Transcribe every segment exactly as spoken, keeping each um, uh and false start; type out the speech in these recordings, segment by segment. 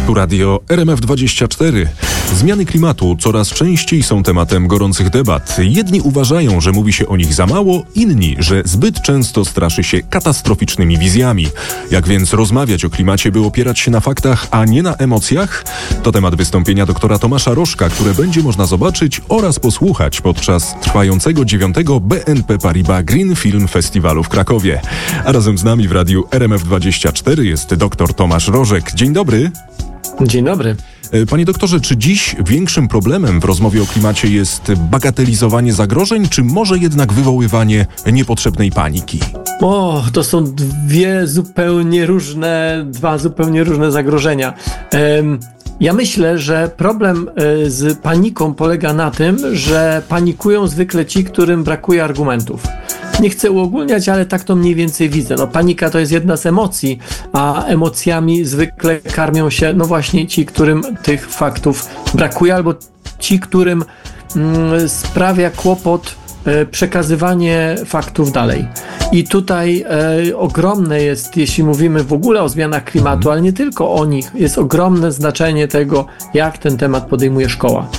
Tu radio R M F dwadzieścia cztery. Zmiany klimatu coraz częściej są tematem gorących debat. Jedni uważają, że mówi się o nich za mało, inni, że zbyt często straszy się katastroficznymi wizjami. Jak więc rozmawiać o klimacie, by opierać się na faktach, a nie na emocjach? To temat wystąpienia doktora Tomasza Rożka, które będzie można zobaczyć oraz posłuchać podczas trwającego dziewiątego B N P Paribas Green Film Festiwalu w Krakowie. A razem z nami w radiu R M F dwadzieścia cztery jest doktor Tomasz Rożek. Dzień dobry. Dzień dobry. Panie doktorze, czy dziś większym problemem w rozmowie o klimacie jest bagatelizowanie zagrożeń, czy może jednak wywoływanie niepotrzebnej paniki? O, to są dwie zupełnie różne, dwa zupełnie różne zagrożenia. Um, ja myślę, że problem y, z paniką polega na tym, że panikują zwykle ci, którym brakuje argumentów. Nie chcę uogólniać, ale tak to mniej więcej widzę. No, panika to jest jedna z emocji, a emocjami zwykle karmią się, no właśnie ci, którym tych faktów brakuje, albo ci, którym mm, sprawia kłopot e, przekazywanie faktów dalej. I tutaj e, ogromne jest, jeśli mówimy w ogóle o zmianach klimatu, ale nie tylko o nich, jest ogromne znaczenie tego, jak ten temat podejmuje szkoła.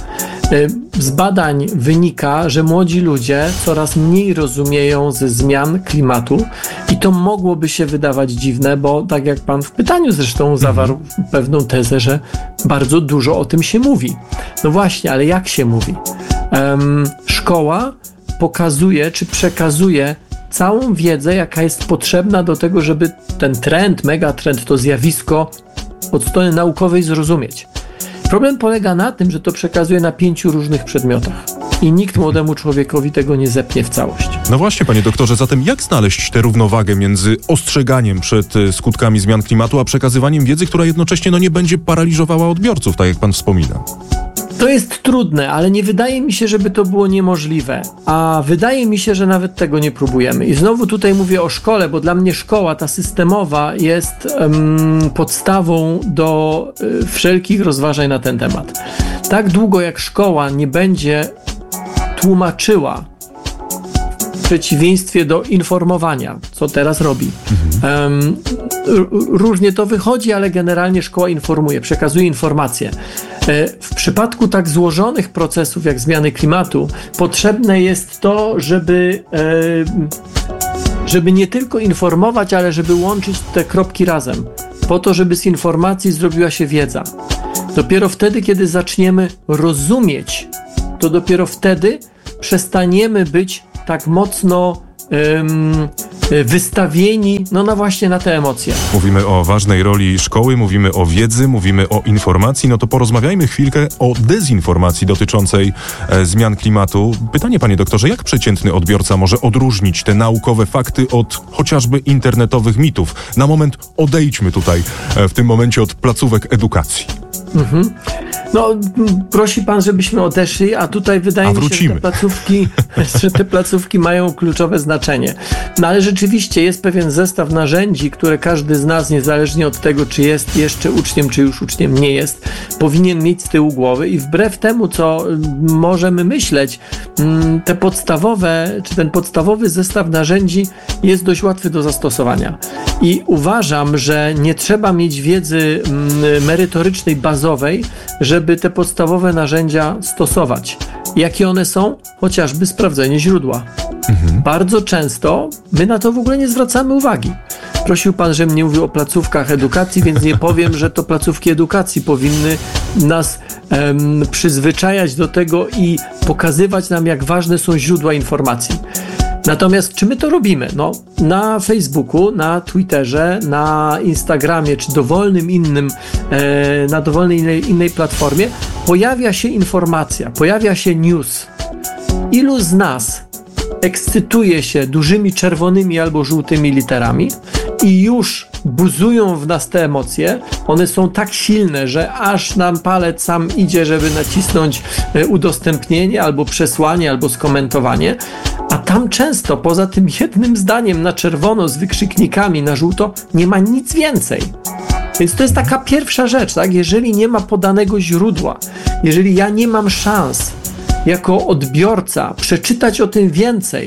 Z badań wynika, że młodzi ludzie coraz mniej rozumieją ze zmian klimatu i to mogłoby się wydawać dziwne, bo tak jak pan w pytaniu zresztą zawarł mhm. pewną tezę, że bardzo dużo o tym się mówi. No właśnie, ale jak się mówi? Um, szkoła pokazuje czy przekazuje całą wiedzę, jaka jest potrzebna do tego, żeby ten trend, megatrend, to zjawisko od strony naukowej zrozumieć. Problem polega na tym, że to przekazuje na pięciu różnych przedmiotach i nikt młodemu człowiekowi tego nie zepnie w całość. No właśnie, panie doktorze, zatem jak znaleźć tę równowagę między ostrzeganiem przed skutkami zmian klimatu, a przekazywaniem wiedzy, która jednocześnie no, nie będzie paraliżowała odbiorców, tak jak pan wspomina? To jest trudne, ale nie wydaje mi się, żeby to było niemożliwe, a wydaje mi się, że nawet tego nie próbujemy. I znowu tutaj mówię o szkole, bo dla mnie szkoła, ta systemowa, jest um, podstawą do y, wszelkich rozważań na ten temat. Tak długo jak szkoła nie będzie tłumaczyła, w przeciwieństwie do informowania, co teraz robi. Mhm. Um, r- różnie to wychodzi, ale generalnie szkoła informuje, przekazuje informacje. W przypadku tak złożonych procesów jak zmiany klimatu potrzebne jest to, żeby, żeby nie tylko informować, ale żeby łączyć te kropki razem, po to, żeby z informacji zrobiła się wiedza. Dopiero wtedy, kiedy zaczniemy rozumieć, to dopiero wtedy przestaniemy być tak mocno um, wystawieni no, no właśnie na te emocje. Mówimy o ważnej roli szkoły, mówimy o wiedzy, mówimy o informacji, no to porozmawiajmy chwilkę o dezinformacji dotyczącej e, zmian klimatu. Pytanie, panie doktorze, jak przeciętny odbiorca może odróżnić te naukowe fakty od chociażby internetowych mitów? Na moment odejdźmy tutaj e, w tym momencie od placówek edukacji. Mhm. No, prosi pan, żebyśmy odeszli, a tutaj wydaje mi się, że te placówki, że te placówki mają kluczowe znaczenie. No ale rzeczywiście jest pewien zestaw narzędzi, które każdy z nas, niezależnie od tego, czy jest jeszcze uczniem, czy już uczniem nie jest, powinien mieć z tyłu głowy i wbrew temu, co możemy myśleć, te podstawowe, czy ten podstawowy zestaw narzędzi jest dość łatwy do zastosowania. I uważam, że nie trzeba mieć wiedzy merytorycznej, bazowej, żeby te podstawowe narzędzia stosować. Jakie one są? Chociażby sprawdzenie źródła. Mhm. Bardzo często my na to w ogóle nie zwracamy uwagi. Prosił pan, żebym nie mówił o placówkach edukacji, więc nie powiem, że to placówki edukacji powinny nas em, przyzwyczajać do tego i pokazywać nam, jak ważne są źródła informacji. Natomiast czy my to robimy? No, na Facebooku, na Twitterze, na Instagramie, czy dowolnym innym, e, na dowolnej innej, innej platformie pojawia się informacja, pojawia się news. Ilu z nas ekscytuje się dużymi czerwonymi albo żółtymi literami i już buzują w nas te emocje, one są tak silne, że aż nam palec sam idzie, żeby nacisnąć udostępnienie, albo przesłanie, albo skomentowanie, a tam często poza tym jednym zdaniem na czerwono z wykrzyknikami na żółto nie ma nic więcej. Więc to jest taka pierwsza rzecz, tak? Jeżeli nie ma podanego źródła, jeżeli ja nie mam szans jako odbiorca przeczytać o tym więcej,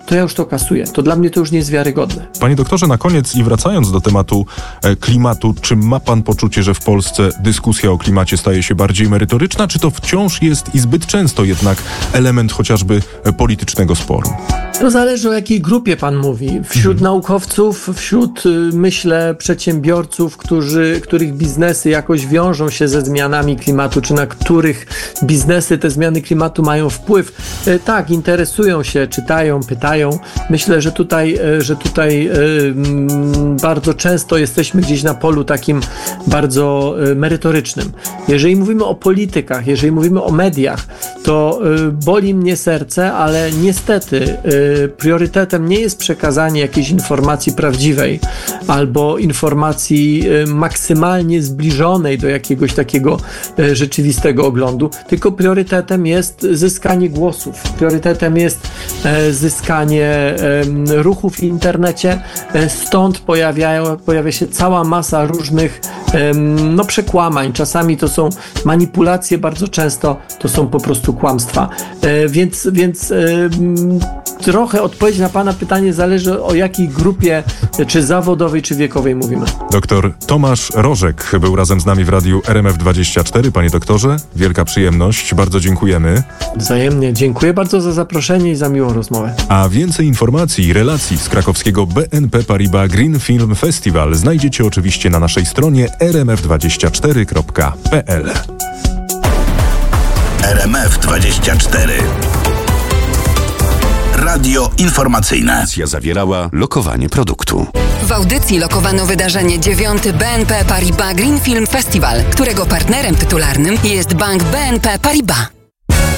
to ja już to kasuję. To dla mnie to już nie jest wiarygodne. Panie doktorze, na koniec i wracając do tematu e, klimatu, czy ma pan poczucie, że w Polsce dyskusja o klimacie staje się bardziej merytoryczna, czy to wciąż jest i zbyt często jednak element chociażby e, politycznego sporu? To zależy, o jakiej grupie pan mówi. Wśród hmm. naukowców, wśród, myślę, przedsiębiorców, którzy, których biznesy jakoś wiążą się ze zmianami klimatu, czy na których biznesy te zmiany klimatu mają wpływ. Tak, interesują się, czytają, pytają. Myślę, że tutaj, że tutaj bardzo często jesteśmy gdzieś na polu takim bardzo merytorycznym. Jeżeli mówimy o politykach, jeżeli mówimy o mediach, to boli mnie serce, ale niestety priorytetem nie jest przekazanie jakiejś informacji prawdziwej albo informacji maksymalnie zbliżonej do jakiegoś takiego rzeczywistego oglądu, tylko priorytetem jest zyskanie głosów, priorytetem jest zyskanie ruchu w internecie, stąd pojawiają, pojawia się cała masa różnych no, przekłamań, czasami to są manipulacje, bardzo często to są po prostu kłamstwa, więc, więc trochę odpowiedź na pana pytanie zależy, o jakiej grupie, czy zawodowej, czy wiekowej mówimy. Doktor Tomasz Rożek był razem z nami w radiu R M F dwadzieścia cztery. Panie doktorze, wielka przyjemność, bardzo dziękujemy. Wzajemnie, dziękuję bardzo za zaproszenie i za miłą rozmowę. A więcej informacji i relacji z krakowskiego B N P Paribas Green Film Festival znajdziecie oczywiście na naszej stronie r m f dwadzieścia cztery kropka p l. R M F dwadzieścia cztery. Radio informacyjne. Akcja zawierała lokowanie produktu. W audycji lokowano wydarzenie dziewiąty B N P Paribas Green Film Festival, którego partnerem tytularnym jest bank B N P Paribas.